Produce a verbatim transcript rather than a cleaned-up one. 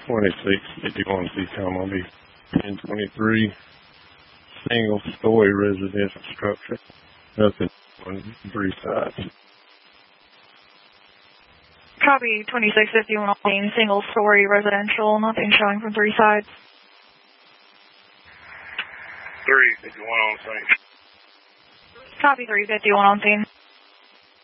twenty-six fifty-one T-com. I'll be ten twenty-three, single-story residential structure. Nothing on three sides. Copy twenty-six fifty-one on scene, single-story residential, nothing showing from three sides. three fifty-one on scene. Copy three fifty-one on scene.